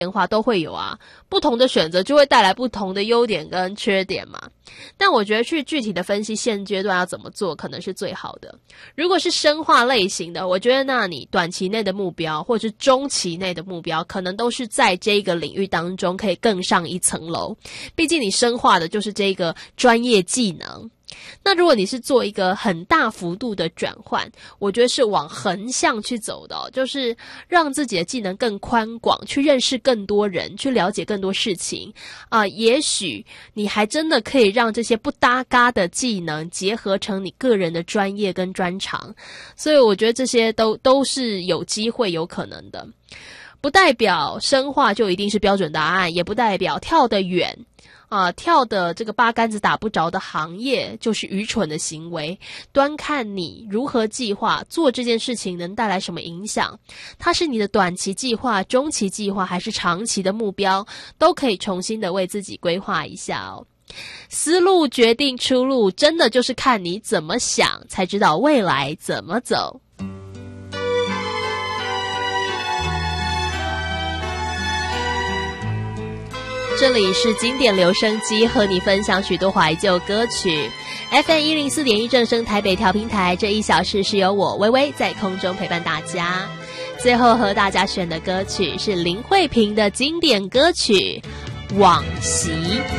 变化都会有啊，不同的选择就会带来不同的优点跟缺点嘛。但我觉得去具体的分析现阶段要怎么做可能是最好的。如果是深化类型的，我觉得那你短期内的目标或者是中期内的目标可能都是在这个领域当中可以更上一层楼，毕竟你深化的就是这个专业技能。那如果你是做一个很大幅度的转换，我觉得是往横向去走的就是让自己的技能更宽广，去认识更多人，去了解更多事情也许你还真的可以让这些不搭嘎的技能结合成你个人的专业跟专长，所以我觉得这些都是有机会有可能的。不代表深化就一定是标准答案，也不代表跳得远跳的这个八竿子打不着的行业就是愚蠢的行为，端看你如何计划做这件事情能带来什么影响。它是你的短期计划、中期计划还是长期的目标，都可以重新的为自己规划一下哦。思路决定出路，真的就是看你怎么想，才知道未来怎么走。这里是经典留声机，和你分享许多怀旧歌曲。FM104.1 正声台北调频台，这1小时是由我微微在空中陪伴大家。最后和大家选的歌曲是林慧萍的经典歌曲《往昔》。